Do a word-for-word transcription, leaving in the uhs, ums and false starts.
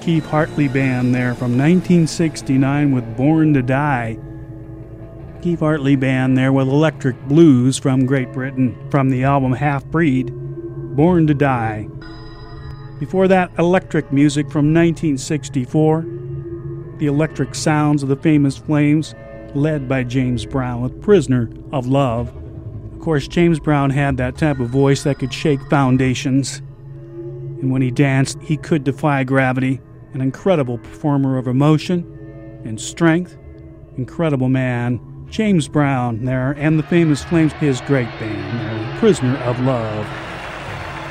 Keith Hartley Band there from nineteen sixty-nine with Born to Die. Keith Hartley Band there with Electric Blues from Great Britain from the album Half Breed, Born to Die. Before that, electric music from nineteen sixty-four, the electric sounds of the Famous Flames, led by James Brown with Prisoner of Love. Of course, James Brown had that type of voice that could shake foundations. And when he danced, he could defy gravity. An incredible performer of emotion and strength. Incredible man. James Brown there, and the Famous Flames, his great band there, Prisoner of Love.